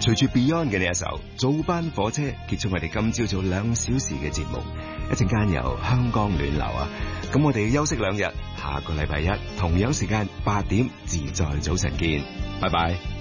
隨住 Beyond 嘅呢一首早班火車結束我哋今朝早2小時嘅節目，一陣間由香港暖流啊，咁我哋休息2日，下個禮拜一同樣時間8點自在早晨見，拜拜。